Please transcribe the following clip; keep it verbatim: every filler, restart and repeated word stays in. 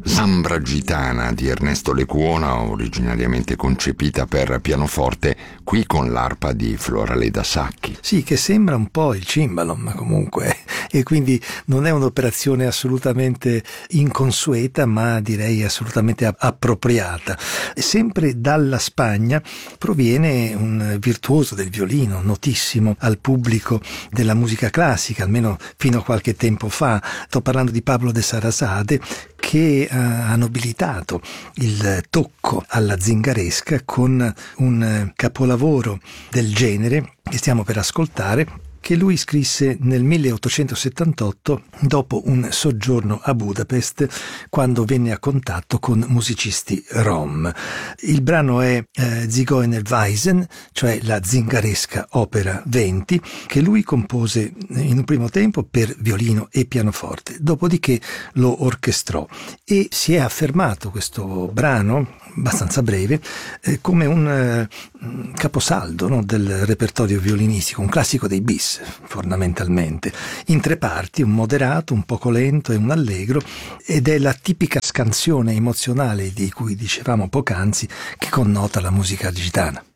Zambra gitana di Ernesto Lecuona, originariamente concepita per pianoforte, qui con l'arpa di Floraleda Sacchi. Sì, che sembra un po' il cimbalo, ma comunque, e quindi non è un'operazione assolutamente inconsueta, ma direi assolutamente appropriata. Sempre dalla Spagna proviene un virtuoso del violino, notissimo al pubblico della musica classica, almeno fino a qualche tempo fa. Sto parlando di Pablo de Sarasate, che ha nobilitato il tocco alla zingaresca con un capolavoro del genere che stiamo per ascoltare, che lui scrisse nel milleottocentosettantotto dopo un soggiorno a Budapest, quando venne a contatto con musicisti rom. Il brano è eh, Zigeuner Weisen, cioè la zingaresca opera venti, che lui compose in un primo tempo per violino e pianoforte, dopodiché lo orchestrò e si è affermato questo brano abbastanza breve eh, come un eh, caposaldo, no, del repertorio violinistico, un classico dei bis fondamentalmente, in tre parti, un moderato, un poco lento e un allegro, ed è la tipica scansione emozionale di cui dicevamo poc'anzi che connota la musica gitana.